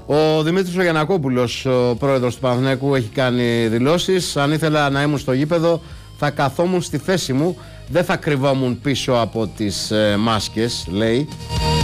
Ο Δημήτρης Γιαννακόπουλος, ο πρόεδρος του Παναθηναϊκού, έχει κάνει δηλώσεις. Αν ήθελα να ήμουν στο γήπεδο, θα καθόμουν στη θέση μου, δεν θα κρυβόμουν πίσω από τις μάσκες, λέει.